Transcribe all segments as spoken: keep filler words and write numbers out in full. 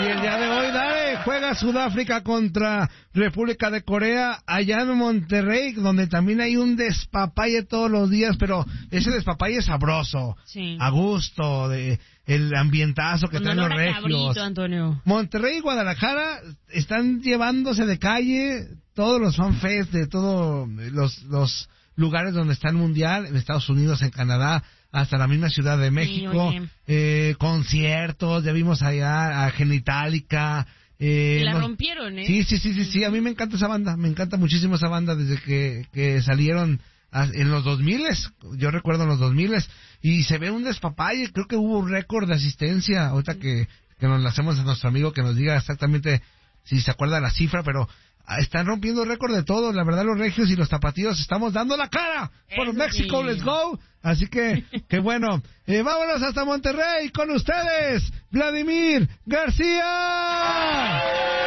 Y el día de hoy, dale, juega Sudáfrica contra República de Corea allá en Monterrey, donde también hay un despapalle todos los días, pero ese despapalle sabroso, sí. a gusto, de el ambientazo que con traen los regios. Cabrito, Antonio. Monterrey y Guadalajara están llevándose de calle todos los fanfests de todos los, los lugares donde está el Mundial, en Estados Unidos, en Canadá, hasta la misma Ciudad de México, sí, eh, conciertos, ya vimos allá a Genitalica. Eh, y la no, rompieron, ¿eh? Sí, sí, sí, sí, sí, a mí me encanta esa banda, me encanta muchísimo esa banda desde que, que salieron a, en los dos miles, yo recuerdo en los dos miles, y se ve un despapalle, creo que hubo un récord de asistencia, ahorita que, que nos la hacemos a nuestro amigo que nos diga exactamente si se acuerda la cifra, pero están rompiendo récord de todo, la verdad los regios y los tapatíos estamos dando la cara por Eso México, sí. Let's go, así que, que bueno, eh, vámonos hasta Monterrey con ustedes, Vladimir García.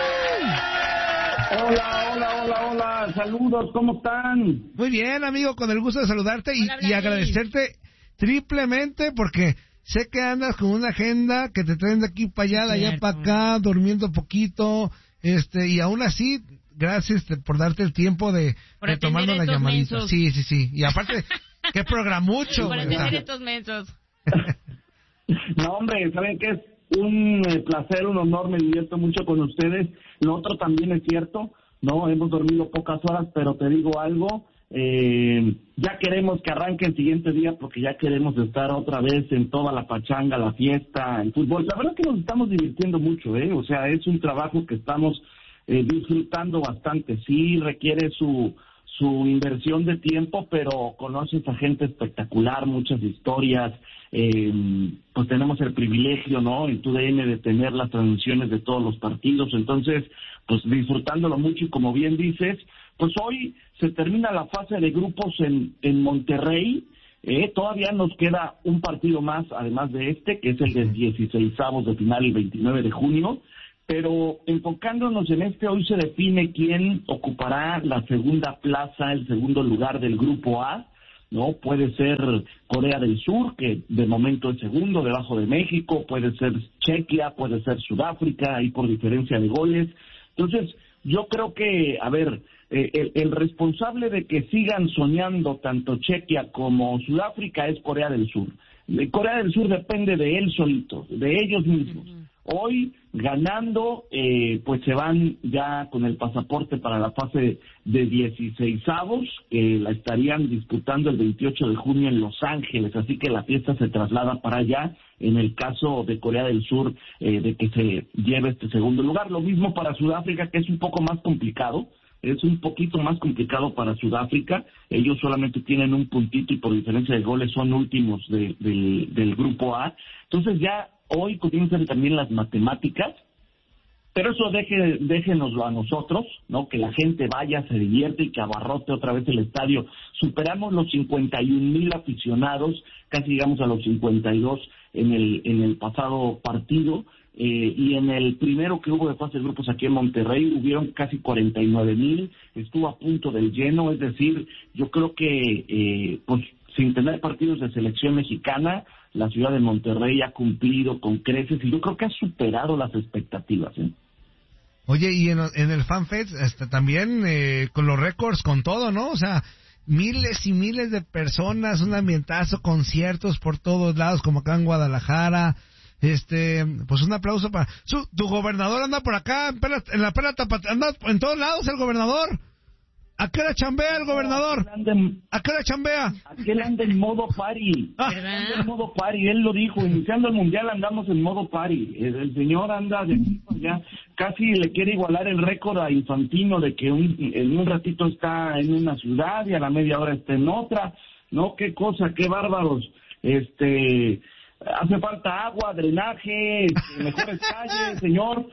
Hola, hola, hola, hola, saludos, ¿cómo están? Muy bien, amigo, con el gusto de saludarte y, Hola, y agradecerte triplemente porque sé que andas con una agenda que te traen de aquí para allá, de allá para acá, durmiendo poquito, este, y aún así, gracias por darte el tiempo de, de tomarnos la llamadita. Mensos. Sí, sí, sí, y aparte, qué programucho. Por atender estos mensos. No, hombre, ¿saben qué? Es un eh, placer, un honor, me divierto mucho con ustedes. Lo otro también es cierto, ¿no? Hemos dormido pocas horas, pero te digo algo, eh, ya queremos que arranque el siguiente día porque ya queremos estar otra vez en toda la pachanga, la fiesta, el fútbol. La verdad es que nos estamos divirtiendo mucho, ¿eh? O sea, es un trabajo que estamos eh, disfrutando bastante. Sí requiere su su inversión de tiempo, pero conoces a gente espectacular, muchas historias, eh, pues tenemos el privilegio, ¿no?, en tu D N de tener las transmisiones de todos los partidos, entonces, pues disfrutándolo mucho y como bien dices, pues hoy se termina la fase de grupos en, en Monterrey, eh, todavía nos queda un partido más, además de este, que es el del dieciseisavos de final, el veintinueve de junio, pero enfocándonos en este, hoy se define quién ocupará la segunda plaza, el segundo lugar del Grupo A, ¿no? Puede ser Corea del Sur, que de momento es segundo, debajo de México, puede ser Chequia, puede ser Sudáfrica, ahí por diferencia de goles. Entonces, yo creo que, a ver, eh, el, el responsable de que sigan soñando tanto Chequia como Sudáfrica es Corea del Sur. Corea del Sur depende de él solito, de ellos mismos. Hoy, ganando, eh, pues se van ya con el pasaporte para la fase de dieciseisavos, que la estarían disputando el veintiocho de junio en Los Ángeles, así que la fiesta se traslada para allá, en el caso de Corea del Sur, eh, de que se lleve este segundo lugar. Lo mismo para Sudáfrica, que es un poco más complicado, es un poquito más complicado para Sudáfrica, ellos solamente tienen un puntito y por diferencia de goles son últimos de, de, del Grupo A, entonces ya hoy comienzan también las matemáticas, pero eso deje, déjenoslo a nosotros, ¿no? Que la gente vaya, se divierte y que abarrote otra vez el estadio. Superamos los cincuenta y un mil aficionados, casi llegamos a los cincuenta y dos en el, en el pasado partido, eh, y en el primero que hubo de fase de grupos aquí en Monterrey hubieron casi cuarenta y nueve mil, estuvo a punto del lleno, es decir, yo creo que, eh, pues, sin tener partidos de selección mexicana, la ciudad de Monterrey ha cumplido con creces y yo creo que ha superado las expectativas, ¿eh? Oye, y en, en el FanFest este, también eh, con los récords, con todo, ¿no? O sea, miles y miles de personas, un ambientazo, conciertos por todos lados, como acá en Guadalajara. Este, pues un aplauso para... Su, tu gobernador anda por acá, en, Pela, en la Pela Tapatía, anda en todos lados el gobernador. ¿A qué hora chambea el gobernador? ¿A qué hora chambea? Aquel anda en modo party. Ah. Anda en modo party, él lo dijo. Iniciando el mundial andamos en modo party. El, el señor anda de ya casi le quiere igualar el récord a Infantino de que un, en un ratito está en una ciudad y a la media hora está en otra. No, qué cosa, qué bárbaros. Este... Hace falta agua, drenaje, mejores calles, señor.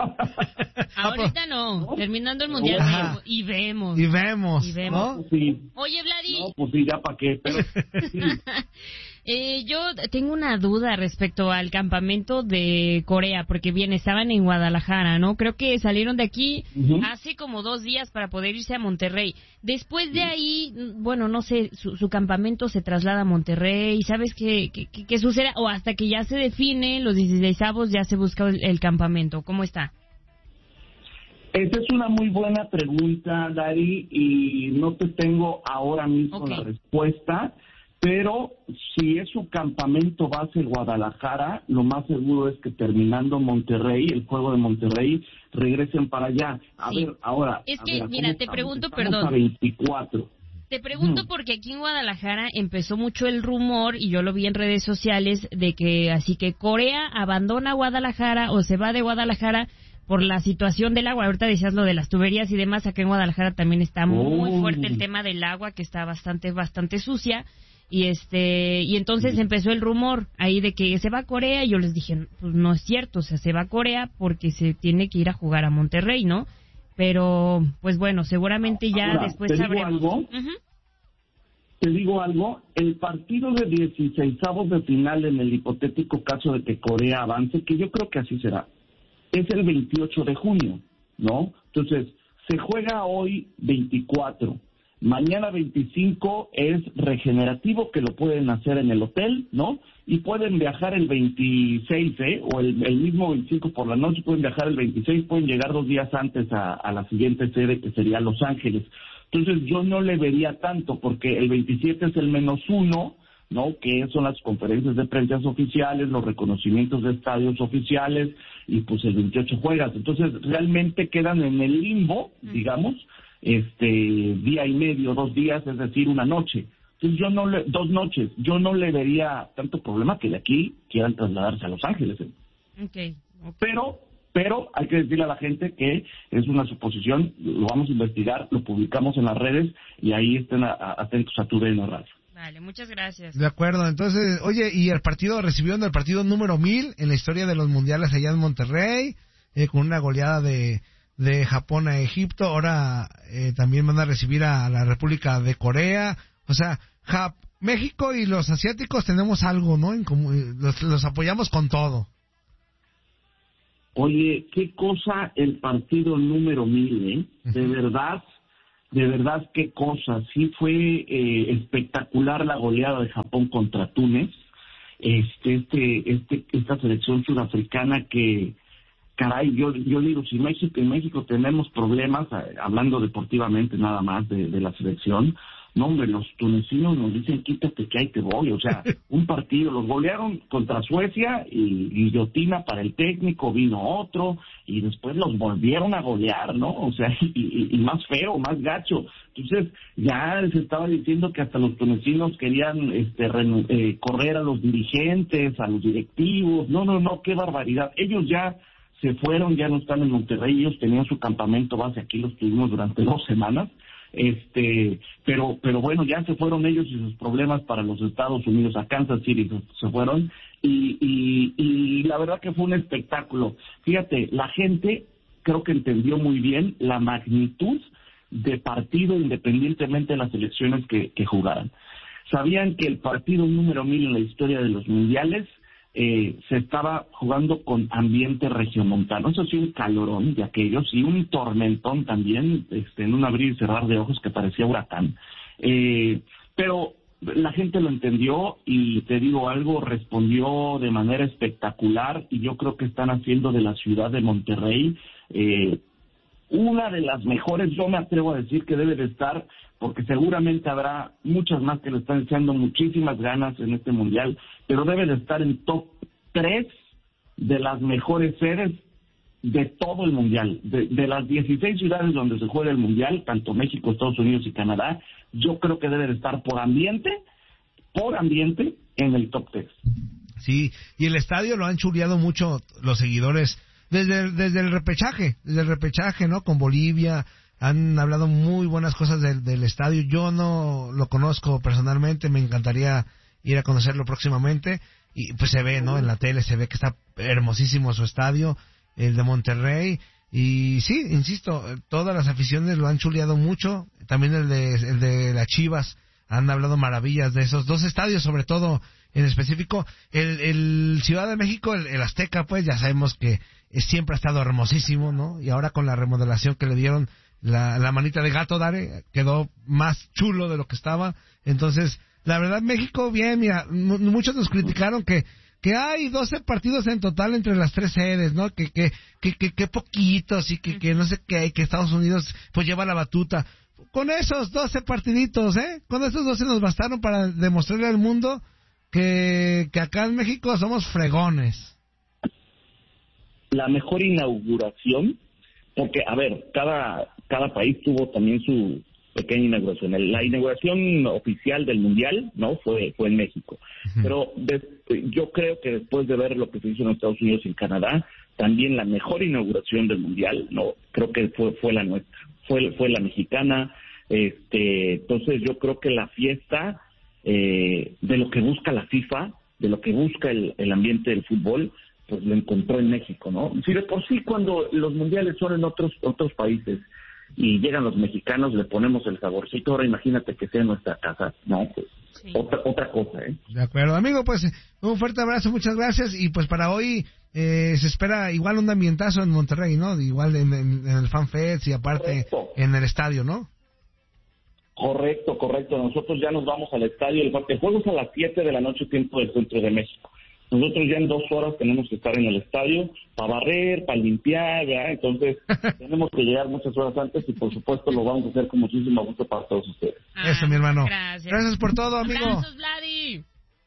Ahorita no, terminando el mundial Ajá. y vemos. Y vemos, y vemos. ¿no? Sí. Oye, Vladi. No, pues sí, ya para qué. Pero, sí. Eh, yo tengo una duda respecto al campamento de Corea, porque bien, estaban en Guadalajara, ¿no? Creo que salieron de aquí uh-huh. hace como dos días para poder irse a Monterrey. Después de ahí, bueno, no sé, su, su campamento se traslada a Monterrey, ¿sabes qué, qué, qué, qué sucede? O hasta que ya se define, los dieciseisavos ya se busca el, el campamento. ¿Cómo está? Esa es una muy buena pregunta, Dari, y no te tengo ahora mismo okay. la respuesta. Pero si es su campamento base en Guadalajara, lo más seguro es que terminando Monterrey, el juego de Monterrey, regresen para allá. A sí. ver, ahora... Es que, ver, mira, te estamos? pregunto, estamos perdón. a veinticuatro. Te pregunto hmm. porque aquí en Guadalajara empezó mucho el rumor, y yo lo vi en redes sociales, de que así que Corea abandona Guadalajara o se va de Guadalajara por la situación del agua. Ahorita decías lo de las tuberías y demás, acá en Guadalajara también está muy oh. fuerte el tema del agua, que está bastante, bastante sucia. Y este y entonces empezó el rumor ahí de que se va a Corea, y yo les dije, pues no es cierto, o sea, se va a Corea porque se tiene que ir a jugar a Monterrey, ¿no? Pero, pues bueno, seguramente ya Ahora, después ¿te sabremos. Digo algo? Uh-huh. Te digo algo, el partido de dieciseisavos de final en el hipotético caso de que Corea avance, que yo creo que así será, es el veintiocho de junio, ¿no? Entonces, se juega hoy veinticuatro. Mañana veinticinco es regenerativo, que lo pueden hacer en el hotel, ¿no? Y pueden viajar el veintiséis, ¿eh? O el, el mismo veinticinco por la noche, pueden viajar el veintiséis, pueden llegar dos días antes a, a la siguiente sede, que sería Los Ángeles. Entonces yo no le vería tanto, porque el veintisiete es el menos uno, ¿no? Que son las conferencias de prensa oficiales, los reconocimientos de estadios oficiales, y pues el veintiocho juegas. Entonces realmente quedan en el limbo, digamos, este día y medio, dos días, es decir, una noche. Entonces yo no le, dos noches, yo no le vería tanto problema que de aquí quieran trasladarse a Los Ángeles. ¿eh? Okay, okay. Pero, pero hay que decirle a la gente que es una suposición, lo vamos a investigar, lo publicamos en las redes y ahí estén a, a, atentos a tu D N Radio. Vale, muchas gracias. De acuerdo, entonces, oye, y el partido, recibieron el partido número mil en la historia de los mundiales allá en Monterrey, eh, con una goleada de de Japón a Egipto, ahora eh, también van a recibir a la República de Corea, o sea, Jap- México y los asiáticos tenemos algo, ¿no? En común, los, los apoyamos con todo. Oye, qué cosa el partido número mil, ¿eh? Uh-huh. De verdad, de verdad, qué cosa. Sí fue eh, espectacular la goleada de Japón contra Túnez, este, este, este, esta selección sudafricana que caray, yo yo digo, si México, en México tenemos problemas, hablando deportivamente nada más de, de la selección, no hombre, los tunecinos nos dicen quítate que ahí te voy, o sea, un partido, los golearon contra Suecia y guillotina para el técnico, vino otro, y después los volvieron a golear, ¿no? O sea, y, y, y más feo, más gacho. Entonces, ya se estaba diciendo que hasta los tunecinos querían este renu- eh, correr a los dirigentes, a los directivos, no, no, no, qué barbaridad. Ellos ya se fueron, ya no están en Monterrey, ellos tenían su campamento base, aquí los tuvimos durante dos semanas, este, pero pero bueno, ya se fueron ellos y sus problemas para los Estados Unidos, a Kansas City se fueron, y, y, y la verdad que fue un espectáculo. Fíjate, la gente creo que entendió muy bien la magnitud de partido independientemente de las elecciones que, que jugaran. Sabían que el partido número mil en la historia de los mundiales Eh, se estaba jugando con ambiente regiomontano, eso sí, un calorón de aquellos, y un tormentón también, este, en un abrir y cerrar de ojos que parecía huracán. Eh, pero la gente lo entendió y te digo algo, respondió de manera espectacular, y yo creo que están haciendo de la ciudad de Monterrey eh, una de las mejores, yo me atrevo a decir que debe de estar, porque seguramente habrá muchas más que le están echando muchísimas ganas en este mundial, pero debe de estar en top tres de las mejores sedes de todo el mundial. De, de las dieciséis ciudades donde se juega el mundial, tanto México, Estados Unidos y Canadá, yo creo que debe de estar por ambiente, por ambiente, en el top tres. Sí, y el estadio lo han chuleado mucho los seguidores desde, desde el repechaje, desde el repechaje, ¿no? Con Bolivia, han hablado muy buenas cosas del, del estadio. Yo no lo conozco personalmente, me encantaría ir a conocerlo próximamente, y pues se ve, ¿no? En la tele se ve que está hermosísimo su estadio, el de Monterrey, y sí, insisto, todas las aficiones lo han chuleado mucho, también el de, el de las Chivas, han hablado maravillas de esos dos estadios, sobre todo en específico. El, el Ciudad de México, el, el Azteca, pues ya sabemos que siempre ha estado hermosísimo, ¿no? Y ahora con la remodelación que le dieron, la, la manita de gato, Dare, quedó más chulo de lo que estaba. Entonces, la verdad, México, bien, mira, m- muchos nos criticaron que que hay doce partidos en total entre las tres sedes, ¿no? Que que que que, que poquitos y que, que no sé qué, que Estados Unidos pues lleva la batuta. Con esos doce partiditos, ¿eh? Con esos doce nos bastaron para demostrarle al mundo que, que acá en México somos fregones. La mejor inauguración, porque, a ver, cada, cada país tuvo también su pequeña inauguración. La inauguración oficial del Mundial, ¿no? Fue fue en México. Uh-huh. Pero de, yo creo que después de ver lo que se hizo en Estados Unidos y en Canadá, también la mejor inauguración del Mundial, ¿no? Creo que fue fue la nuestra, fue fue la mexicana. Este, entonces yo creo que la fiesta eh, de lo que busca la FIFA, de lo que busca el, el ambiente del fútbol, pues lo encontró en México, ¿no? Si de por sí cuando los mundiales son en otros otros países y llegan los mexicanos, le ponemos el saborcito, ahora imagínate que sea en nuestra casa, ¿no? Pues sí. otra otra cosa, ¿eh? De acuerdo, amigo, pues un fuerte abrazo, muchas gracias, y pues para hoy eh, se espera igual un ambientazo en Monterrey, ¿no? Igual en, en, en el FanFest y aparte correcto. En el estadio, ¿no? Correcto, correcto, nosotros ya nos vamos al estadio, el parte de juegos a las siete de la noche, tiempo del centro de México. Nosotros ya en dos horas tenemos que estar en el estadio para barrer, para limpiar, ¿verdad? Entonces tenemos que llegar muchas horas antes y por supuesto lo vamos a hacer con muchísimo gusto para todos ustedes. Ah, eso, mi hermano. Gracias. Gracias por todo, amigo. Abrazos, Vladi.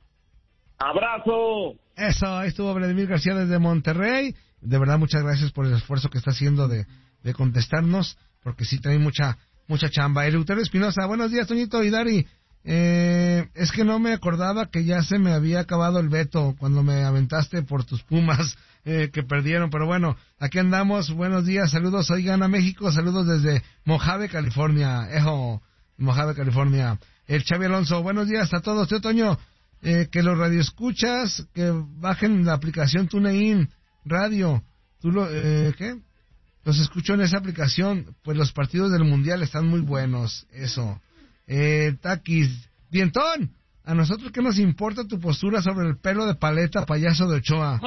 ¡Abrazo! Eso, ahí estuvo Vladimir García desde Monterrey. De verdad, muchas gracias por el esfuerzo que está haciendo de, de contestarnos, porque sí trae mucha mucha chamba. Eleuterio Espinosa, buenos días, Toñito y Dari. Eh, es que no me acordaba que ya se me había acabado el veto cuando me aventaste por tus Pumas eh, que perdieron, pero bueno, aquí andamos. Buenos días, saludos, oigan a México, saludos desde Mojave, California. Ejo, Mojave, California. El Xavi Alonso, buenos días a todos. Tío Toño, eh, que los radioescuchas que bajen la aplicación TuneIn Radio. ¿Tú lo, eh, qué? Los escucho en esa aplicación, pues los partidos del Mundial están muy buenos, eso. Eh, Taquis, Dientón, a nosotros qué nos importa tu postura sobre el pelo de paleta payaso de Ochoa.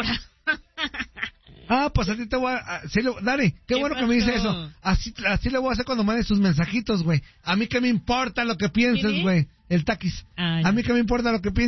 Ah, pues a ti te voy a... a sí, lo, Dari, qué, qué bueno pasó? Que me dice eso. Así, así le voy a hacer cuando mandes sus mensajitos, güey. A mí que me importa lo que pienses, güey. El Taquis. Ay. A mí que me importa lo que pienses.